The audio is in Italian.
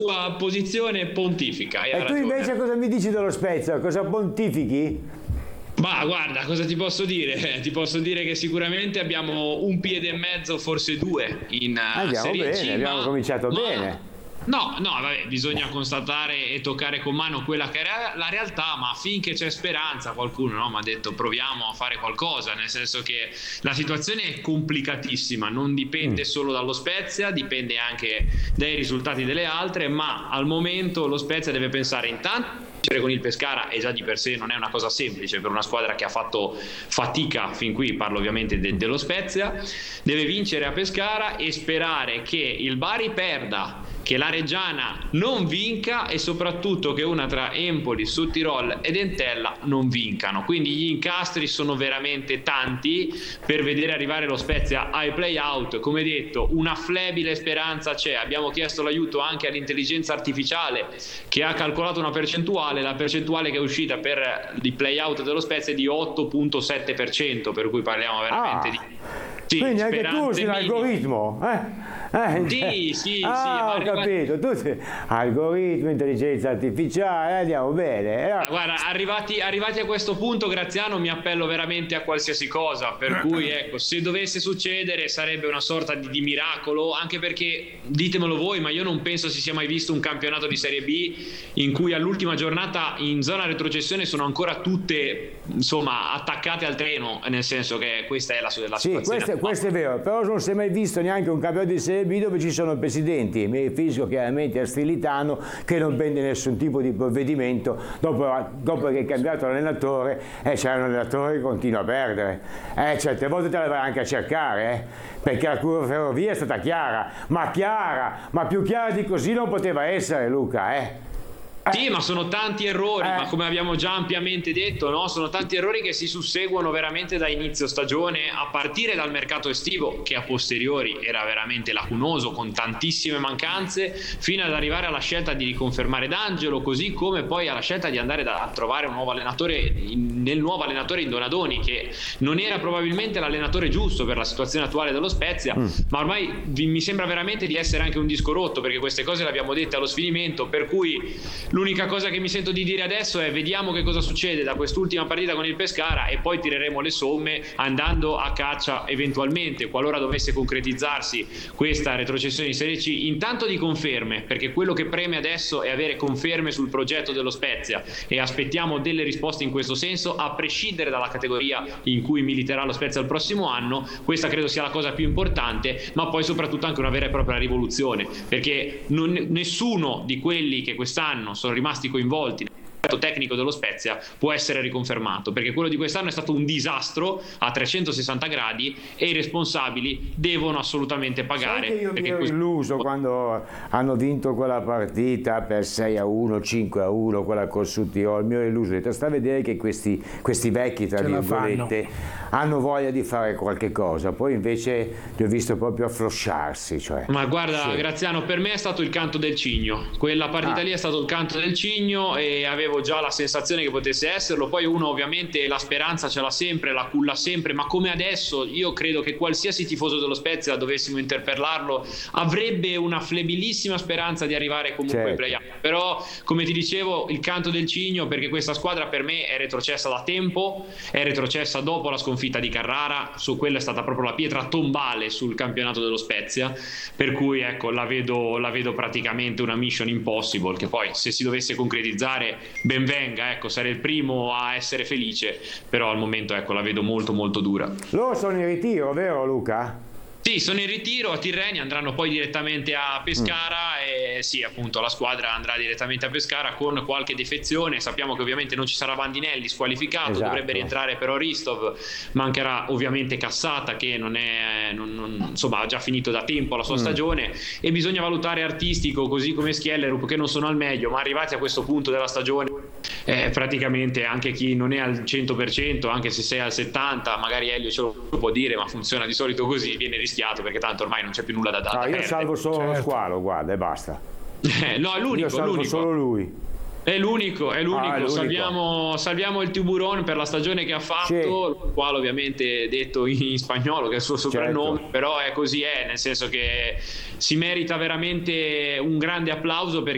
sua posizione pontifica. E tu invece cosa mi dici dello Spezia? Cosa pontifichi? Ma guarda, cosa ti posso dire? Ti posso dire che sicuramente abbiamo un piede e mezzo, forse due, in Andiamo Serie bene, C, abbiamo cominciato bene. No, vabbè, bisogna constatare e toccare con mano quella che è la realtà, ma finché c'è speranza, qualcuno, no, mi ha detto proviamo a fare qualcosa, nel senso che la situazione è complicatissima, non dipende solo dallo Spezia, dipende anche dai risultati delle altre, ma al momento lo Spezia deve pensare intanto con il Pescara, e già di per sé non è una cosa semplice per una squadra che ha fatto fatica fin qui, parlo ovviamente dello Spezia, deve vincere a Pescara e sperare che il Bari perda, che la Reggiana non vinca e soprattutto che una tra Empoli, Südtirol ed Entella non vincano. Quindi gli incastri sono veramente tanti per vedere arrivare lo Spezia ai play-out. Come detto, una flebile speranza c'è, abbiamo chiesto l'aiuto anche all'intelligenza artificiale che ha calcolato una percentuale, la percentuale che è uscita per i play-out dello Spezia è di 8,7%, per cui parliamo veramente di... Sì, quindi anche tu sei l'algoritmo, Sì, ho capito, tu sei algoritmo, intelligenza artificiale, andiamo bene. Guarda, arrivati a questo punto, Graziano, mi appello veramente a qualsiasi cosa, per cui ecco, se dovesse succedere sarebbe una sorta di miracolo, anche perché, ditemelo voi, ma io non penso si sia mai visto un campionato di Serie B in cui all'ultima giornata in zona retrocessione sono ancora tutte, insomma, attaccate al treno, nel senso che questa è la situazione. Questo è vero, però non si è mai visto neanche un campionato di Serie B dove ci sono presidenti, mi riferisco chiaramente a Strilitano, che non prende nessun tipo di provvedimento dopo che è cambiato l'allenatore, c'è un allenatore che continua a perdere, certe volte te la vai anche a cercare, perché la curva ferrovia è stata chiara, ma più chiara di così non poteva essere, Luca, Sì, ma sono tanti errori, ma come abbiamo già ampiamente detto, no? Sono tanti errori che si susseguono veramente da inizio stagione, a partire dal mercato estivo, che a posteriori era veramente lacunoso, con tantissime mancanze, fino ad arrivare alla scelta di riconfermare D'Angelo, così come poi alla scelta di andare a trovare un nuovo allenatore nel nuovo allenatore in Donadoni, che non era probabilmente l'allenatore giusto per la situazione attuale dello Spezia, ma ormai mi sembra veramente di essere anche un disco rotto, perché queste cose le abbiamo dette allo sfinimento, per cui l'unica cosa che mi sento di dire adesso è vediamo che cosa succede da quest'ultima partita con il Pescara e poi tireremo le somme andando a caccia eventualmente, qualora dovesse concretizzarsi questa retrocessione in Serie C, intanto di conferme, perché quello che preme adesso è avere conferme sul progetto dello Spezia e aspettiamo delle risposte in questo senso, a prescindere dalla categoria in cui militerà lo Spezia il prossimo anno. Questa credo sia la cosa più importante, ma poi soprattutto anche una vera e propria rivoluzione, perché nessuno di quelli che quest'anno sono rimasti coinvolti nel progetto tecnico dello Spezia può essere riconfermato, perché quello di quest'anno è stato un disastro a 360 gradi e i responsabili devono assolutamente pagare. Sai che io mi ero illuso quando hanno vinto quella partita per 6-1, 5-1, quella col Südtirol, mi ero illuso, ho detto sta a vedere che questi vecchi, tra virgolette, hanno voglia di fare qualche cosa, poi invece li ho visto proprio afflosciarsi. Ma guarda, Graziano, per me è stato il canto del cigno, quella partita lì è stato il canto del cigno e avevo già la sensazione che potesse esserlo. Poi uno ovviamente la speranza ce l'ha sempre, la culla sempre, ma come adesso io credo che qualsiasi tifoso dello Spezia, dovessimo interpellarlo, avrebbe una flebilissima speranza di arrivare comunque ai play-off. Però come ti dicevo, il canto del cigno, perché questa squadra per me è retrocessa da tempo, è retrocessa dopo la sconfitta di Carrara, su quella è stata proprio la pietra tombale sul campionato dello Spezia, per cui ecco la vedo praticamente una mission impossible, che poi se si dovesse concretizzare ben venga, ecco, sarei il primo a essere felice, però al momento ecco la vedo molto molto dura. Loro sono in ritiro, vero Luca? Sì, sono in ritiro a Tirrenia, andranno poi direttamente a Pescara e sì, appunto la squadra andrà direttamente a Pescara con qualche defezione. Sappiamo che ovviamente non ci sarà Bandinelli squalificato, dovrebbe rientrare però Ristov, mancherà ovviamente Cassata che insomma ha già finito da tempo la sua stagione, e bisogna valutare Artistico così come Schiellerup, che non sono al meglio, ma arrivati a questo punto della stagione praticamente anche chi non è al 100%, anche se sei al 70%, magari Elio ce lo può dire, ma funziona di solito così, viene rischiato perché tanto ormai non c'è più nulla da dare. Io salvo solo lo squalo, guarda, e basta. No, è l'unico. Io salvo solo lui. È l'unico. Salviamo il Tiburon per la stagione che ha fatto, il quale ovviamente detto in spagnolo, che è il suo soprannome, però è così, nel senso che si merita veramente un grande applauso perché